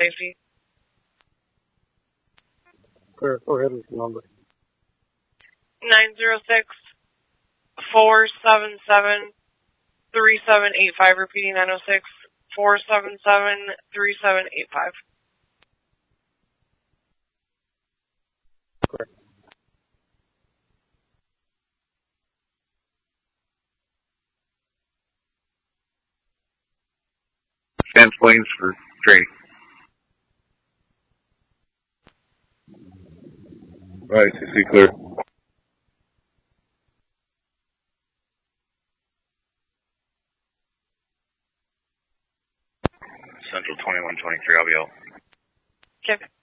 safety. Go ahead with the number. 906-477-3785. Repeating, 906-477-3785. Correct. Fence lanes for training. Right, CC clear. Central 2123, I'll be out. Okay.